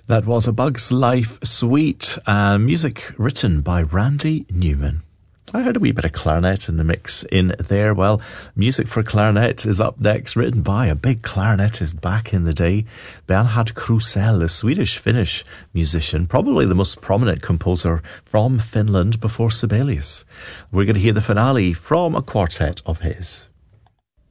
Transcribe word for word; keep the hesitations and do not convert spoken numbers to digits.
That was A Bug's Life Suite, uh, music written by Randy Newman. I heard a wee bit of clarinet in the mix in there. Well, music for clarinet is up next, written by a big clarinetist back in the day, Bernhard Krusell, a Swedish-Finnish musician, probably the most prominent composer from Finland before Sibelius. We're going to hear the finale from a quartet of his.